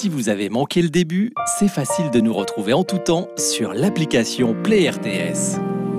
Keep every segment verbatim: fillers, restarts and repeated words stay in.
Si vous avez manqué le début, c'est facile de nous retrouver en tout temps sur l'application Play R T S.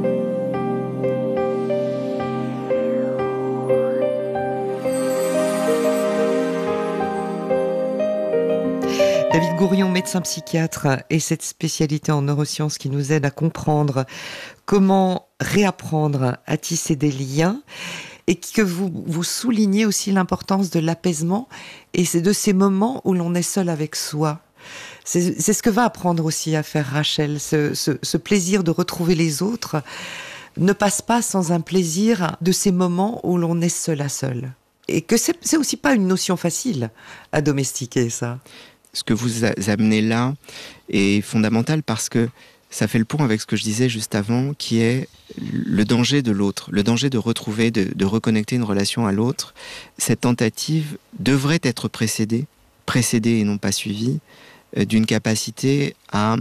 David Gourion, médecin psychiatre, et cette spécialité en neurosciences qui nous aide à comprendre comment réapprendre à tisser des liens, et que vous, vous soulignez aussi l'importance de l'apaisement, et c'est de ces moments où l'on est seul avec soi. C'est, c'est ce que va apprendre aussi à faire Rachel, ce, ce, ce plaisir de retrouver les autres ne passe pas sans un plaisir de ces moments où l'on est seul à seul. Et que c'est, c'est aussi pas une notion facile à domestiquer, ça. Ce que vous amenez là est fondamental parce que ça fait le pont avec ce que je disais juste avant, qui est le danger de l'autre, le danger de retrouver, de, de reconnecter une relation à l'autre. Cette tentative devrait être précédée, précédée et non pas suivie, euh, d'une capacité à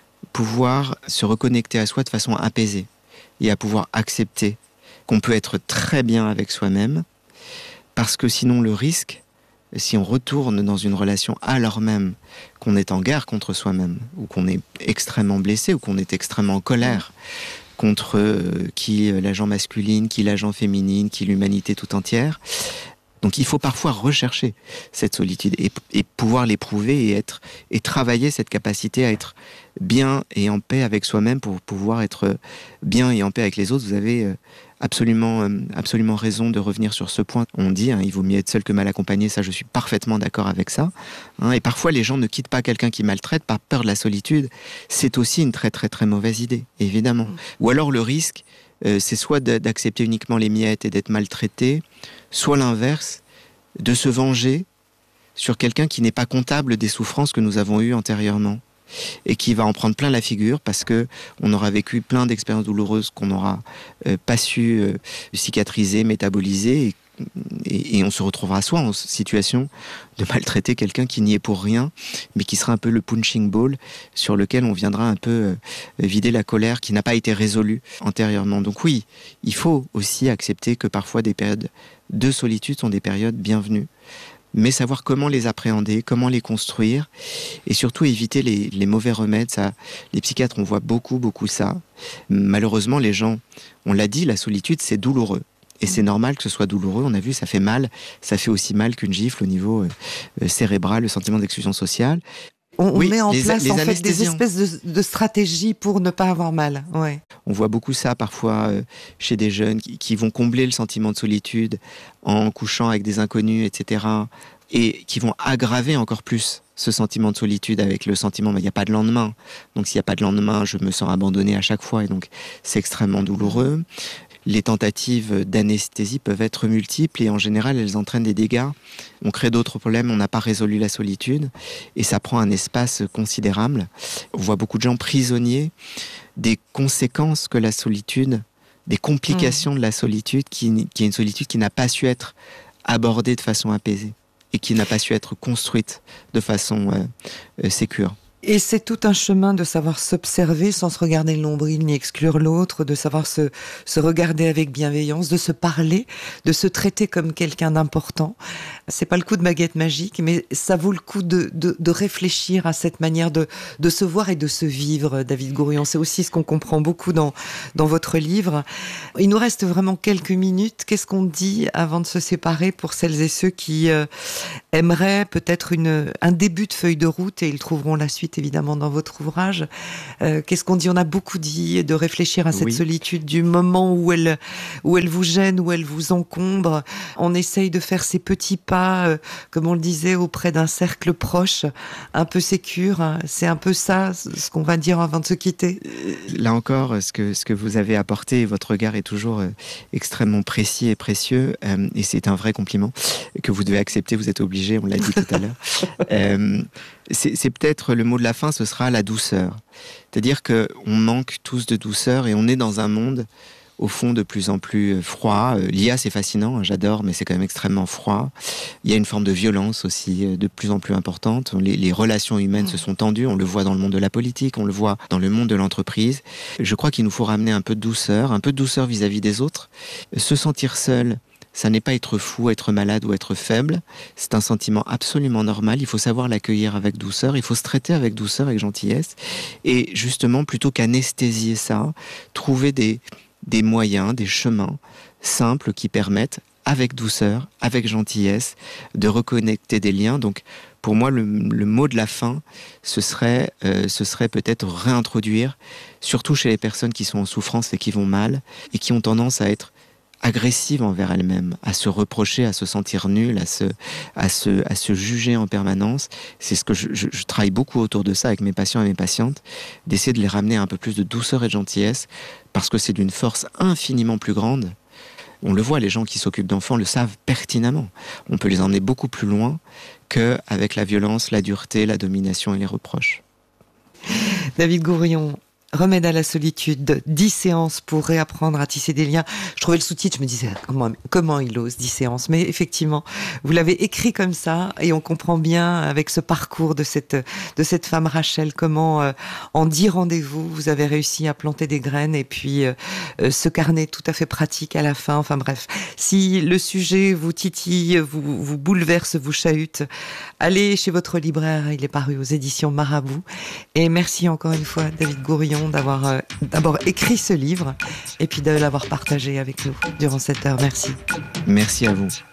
pouvoir se reconnecter à soi de façon apaisée et à pouvoir accepter qu'on peut être très bien avec soi-même, parce que sinon le risque, si on retourne dans une relation alors même qu'on est en guerre contre soi-même, ou qu'on est extrêmement blessé, ou qu'on est extrêmement en colère contre euh, qui l'agent masculine, qui l'agent féminine, qui l'humanité tout entière. Donc il faut parfois rechercher cette solitude et, et pouvoir l'éprouver et, être, et travailler cette capacité à être bien et en paix avec soi-même pour pouvoir être bien et en paix avec les autres. Vous avez euh, absolument, euh, absolument raison de revenir sur ce point. On dit, hein, il vaut mieux être seul que mal accompagné, ça je suis parfaitement d'accord avec ça. Hein, et parfois les gens ne quittent pas quelqu'un qui maltraite par peur de la solitude. C'est aussi une très très très mauvaise idée, évidemment. Mmh. Ou alors le risque, euh, c'est soit d'accepter uniquement les miettes et d'être maltraité, soit l'inverse, de se venger sur quelqu'un qui n'est pas comptable des souffrances que nous avons eues antérieurement et qui va en prendre plein la figure parce que on aura vécu plein d'expériences douloureuses qu'on n'aura euh, pas su euh, cicatriser, métaboliser et, et, et on se retrouvera soit en situation de maltraiter quelqu'un qui n'y est pour rien mais qui sera un peu le punching ball sur lequel on viendra un peu euh, vider la colère qui n'a pas été résolue antérieurement. Donc oui, il faut aussi accepter que parfois des périodes de solitude sont des périodes bienvenues, mais savoir comment les appréhender, comment les construire, et surtout éviter les, les mauvais remèdes. Ça, les psychiatres, on voit beaucoup, beaucoup ça. Malheureusement, les gens, on l'a dit, la solitude, c'est douloureux. Et c'est normal que ce soit douloureux, on a vu, ça fait mal. Ça fait aussi mal qu'une gifle au niveau euh, cérébral, le sentiment d'exclusion sociale. On, oui, on met en les, place les en fait des espèces de, de stratégies pour ne pas avoir mal. Ouais. On voit beaucoup ça parfois euh, chez des jeunes qui, qui vont combler le sentiment de solitude en couchant avec des inconnus, et cetera. Et qui vont aggraver encore plus ce sentiment de solitude avec le sentiment il n'y a pas de lendemain. Donc s'il n'y a pas de lendemain, je me sens abandonné à chaque fois et donc c'est extrêmement douloureux. Les tentatives d'anesthésie peuvent être multiples et en général, elles entraînent des dégâts. On crée d'autres problèmes, on n'a pas résolu la solitude et ça prend un espace considérable. On voit beaucoup de gens prisonniers des conséquences que la solitude, des complications mmh. de la solitude, qui, qui est une solitude qui n'a pas su être abordée de façon apaisée et qui n'a pas su être construite de façon euh, euh, sécure. Et c'est tout un chemin de savoir s'observer sans se regarder le nombril ni exclure l'autre, de savoir se, se regarder avec bienveillance, de se parler, de se traiter comme quelqu'un d'important. C'est pas le coup de baguette magique, mais ça vaut le coup de, de, de réfléchir à cette manière de, de se voir et de se vivre, David Gourion. C'est aussi ce qu'on comprend beaucoup dans, dans votre livre. Il nous reste vraiment quelques minutes. Qu'est-ce qu'on dit avant de se séparer pour celles et ceux qui euh, aimeraient peut-être une, un début de feuille de route et ils trouveront la suite évidemment dans votre ouvrage. Euh, qu'est-ce qu'on dit ? On a beaucoup dit de réfléchir à cette oui. solitude du moment où elle, où elle vous gêne, où elle vous encombre. On essaye de faire ces petits pas, euh, comme on le disait, auprès d'un cercle proche, un peu sécure. C'est un peu ça, ce qu'on va dire avant de se quitter. Là encore, ce que, ce que vous avez apporté, votre regard est toujours euh, extrêmement précis et précieux, euh, et c'est un vrai compliment que vous devez accepter, vous êtes obligé, on l'a dit tout à l'heure. Euh, c'est, c'est peut-être le mot de la fin, ce sera la douceur. C'est-à-dire qu'on manque tous de douceur et on est dans un monde, au fond, de plus en plus froid. L'I A, c'est fascinant, hein, j'adore, mais c'est quand même extrêmement froid. Il y a une forme de violence aussi de plus en plus importante. Les, les relations humaines mmh. se sont tendues, on le voit dans le monde de la politique, on le voit dans le monde de l'entreprise. Je crois qu'il nous faut ramener un peu de douceur, un peu de douceur vis-à-vis des autres. Se sentir seul Ça n'est pas être fou, être malade ou être faible. C'est un sentiment absolument normal. Il faut savoir l'accueillir avec douceur. Il faut se traiter avec douceur, avec gentillesse. Et justement, plutôt qu'anesthésier ça, trouver des, des moyens, des chemins simples qui permettent, avec douceur, avec gentillesse, de reconnecter des liens. Donc, pour moi, le, le mot de la fin, ce serait, euh, ce serait peut-être réintroduire, surtout chez les personnes qui sont en souffrance et qui vont mal, et qui ont tendance à être agressive envers elle-même, à se reprocher, à se sentir nulle, à se, à se, à se juger en permanence. C'est ce que je, je, je travaille beaucoup autour de ça avec mes patients et mes patientes, d'essayer de les ramener à un peu plus de douceur et de gentillesse, parce que c'est d'une force infiniment plus grande. On le voit, les gens qui s'occupent d'enfants le savent pertinemment. On peut les emmener beaucoup plus loin qu'avec la violence, la dureté, la domination et les reproches. David Gourion, Remède à la solitude, dix séances pour réapprendre à tisser des liens. Je trouvais le sous-titre, je me disais comment, comment il ose dix séances. Mais effectivement, vous l'avez écrit comme ça et on comprend bien avec ce parcours de cette, de cette femme Rachel, comment euh, en dix rendez-vous, vous avez réussi à planter des graines et puis euh, ce carnet tout à fait pratique à la fin. Enfin bref, si le sujet vous titille, vous, vous bouleverse, vous chahute, allez chez votre libraire, il est paru aux éditions Marabout. Et merci encore une fois David Gourion d'avoir euh, d'abord écrit ce livre et puis de l'avoir partagé avec nous durant cette heure. Merci. Merci à vous.